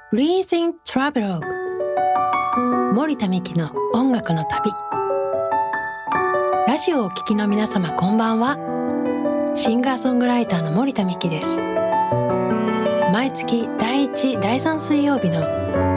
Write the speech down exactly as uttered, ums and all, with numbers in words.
Breathing Travelogue 森田美希の音楽の旅。ラジオをお聞きの皆様こんばんは。シンガーソングライターの森田美希です。毎月だいいち、だいさん水曜日の